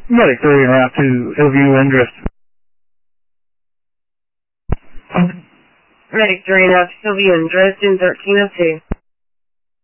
Medic 3 and Route 2, Hillview and Drift. Medic 3 and Route 2, Hillview and Dresden 1302.